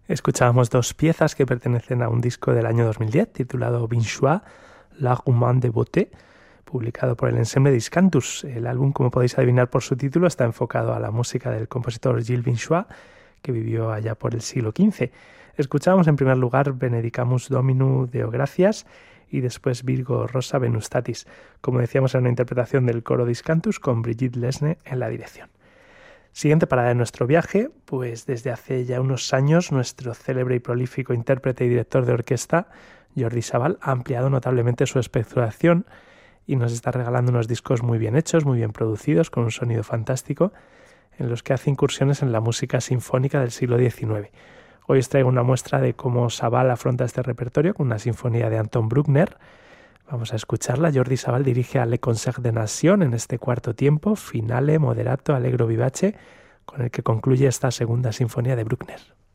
Escuchábamos dos piezas que pertenecen a un disco del año 2010 titulado Binchois, L'Art Humain de Beauté, publicado por el ensemble Discantus. El álbum, como podéis adivinar por su título, está enfocado a la música del compositor Gilles Binchois, que vivió allá por el siglo XV. Escuchábamos en primer lugar Benedicamus Domino Deo Gratias y después Virgo Rosa Venustatis, como decíamos, en una interpretación del coro Discantus con Brigitte Lesne en la dirección. Siguiente parada de nuestro viaje, pues desde hace ya unos años nuestro célebre y prolífico intérprete y director de orquesta, Jordi Sabal, ha ampliado notablemente su espectración y nos está regalando unos discos muy bien hechos, muy bien producidos, con un sonido fantástico, en los que hace incursiones en la música sinfónica del siglo XIX. Hoy os traigo una muestra de cómo Sabal afronta este repertorio con una sinfonía de Anton Bruckner. Vamos a escucharla. Jordi Sabal dirige a Le Concert des Nations en este cuarto tiempo, finale, moderato, allegro vivace, con el que concluye esta segunda sinfonía de Bruckner.